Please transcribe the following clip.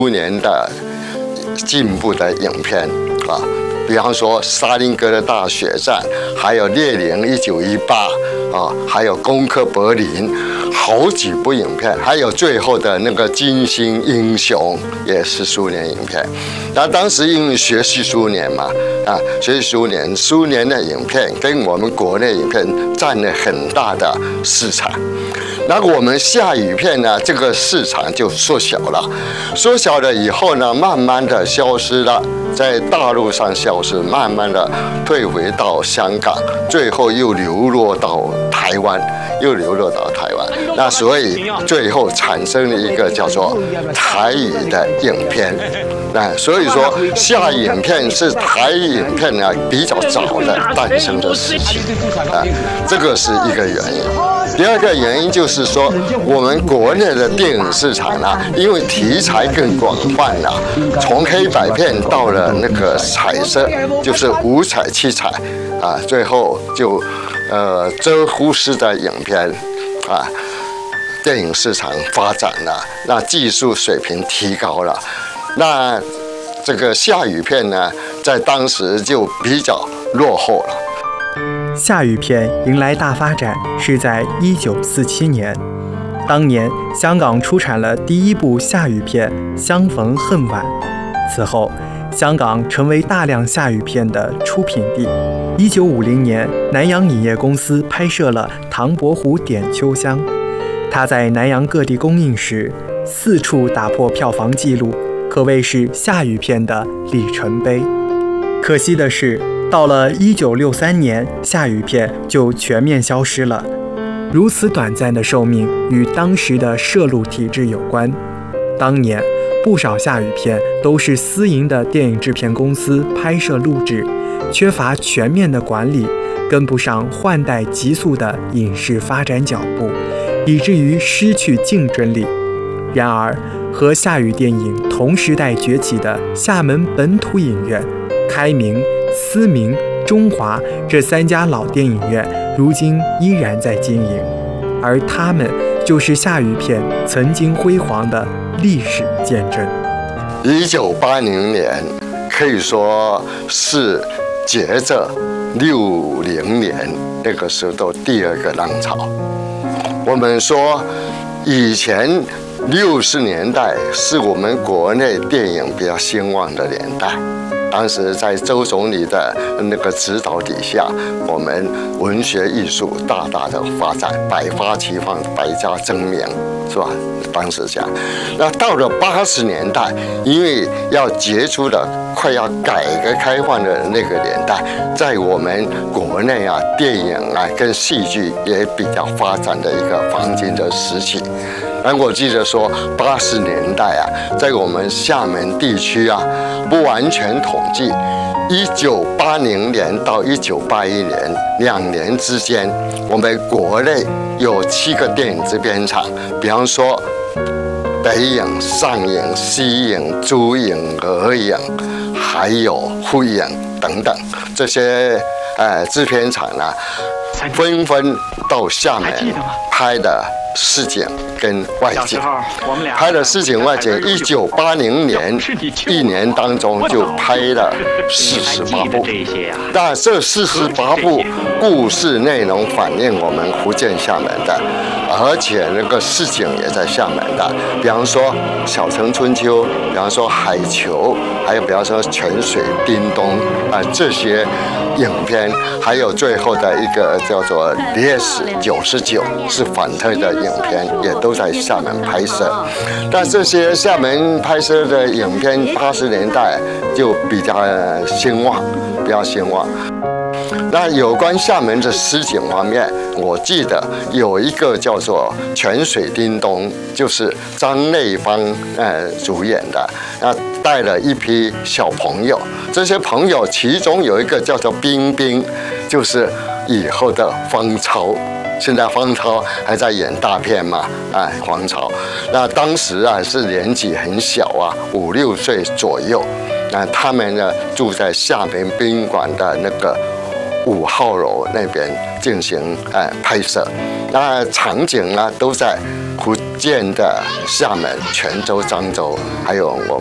年的进步的影片啊，比方说沙林格的大血战，还有列宁1918啊，还有攻克柏林，好几部影片，还有最后的那个金星英雄也是苏联影片。那当时因为学习苏联嘛，学习苏联的影片跟我们国内影片占了很大的市场。那我们下雨片呢，这个市场就缩小了，缩小了以后呢，慢慢的消失了，在大陆上消失，慢慢的退回到香港，最后又流落到台湾，那所以最后产生了一个叫做台语的影片。所以说下影片是台语影片呢比较早的诞生的事情，这个是一个原因。第二个原因就是说，我们国内的电影市场呢，因为题材更广泛了，从黑白片到了那个彩色，就是五彩七彩最后就遮忽式的影片电影市场发展了，那技术水平提高了，那这个下雨片呢，在当时就比较落后了。 下雨片迎来大发展是在1947年，当年香港出产了第一部下雨片《相逢恨晚》，此后香港成为大量下雨片的出品地。1950年，南洋影业公司拍摄了《唐伯虎点秋香》，它在南洋各地公映时4处打破票房纪录，可谓是下雨片的里程碑。可惜的是，到了1963年，下雨片就全面消失了。如此短暂的寿命与当时的摄录体制有关。当年不少下雨片都是私营的电影制片公司拍摄录制，缺乏全面的管理，跟不上换代急速的影视发展脚步，以至于失去竞争力。然而，和下雨电影同时代崛起的厦门本土影院、开明、思明、中华这3家老电影院，如今依然在经营，而他们就是下雨片曾经辉煌的历史见证。 1980年可以说是接着60年那个时候第2个浪潮。我们说以前60年代是我们国内电影比较兴旺的年代，当时在周总理的那个指导底下，我们文学艺术大大的发展，百花齐放，百家争鸣，是吧？当时讲，那到了80年代，因为要结束了快要改革开放的那个年代，在我们国内电影跟戏剧也比较发展的一个黄金的时期。而我记得说，80年代在我们厦门地区不完全统计，1980年到1981年2年之间，我们国内有7个电影制片厂，比方说北影、上影、西影、珠影、俄影，还有沪影等等，这些制片厂纷纷到厦门拍的市井跟外景，拍的市井外景，1980年1年当中就拍了48部。那这48部故事内容反映我们福建厦门的，而且那个市井也在厦门的，比方说《小城春秋》，比方说《海球》，还有比方说《泉水叮咚》这些影片，还有最后的一个叫做《Les99》是反特的影片，也都在厦门拍摄。但这些厦门拍摄的影片，80年代就比较兴旺，那有关厦门的市井方面，我记得有一个叫做《泉水叮咚》，就是张内芳主演的，带了一批小朋友，这些朋友其中有一个叫做冰冰，就是以后的方超。现在方超还在演大片嘛？方超，那当时是年纪很小5、6岁左右。那他们呢住在厦门宾馆的那个5号楼那边进行拍摄，那场景都在建的厦门、泉州、漳州，还有我